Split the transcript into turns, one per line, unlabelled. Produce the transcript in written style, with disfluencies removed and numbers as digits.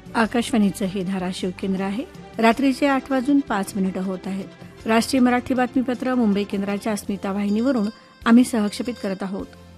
आकाशवाणीचं हे धाराशिव केंद्र आहे. रात्रीचे 8:05 होत आहेत. राष्ट्रीय मराठी बातमीपत्र मुंबई केंद्राच्या अस्मिता वाहिनीवरून आम्ही सहक्षेपित करत आहोत.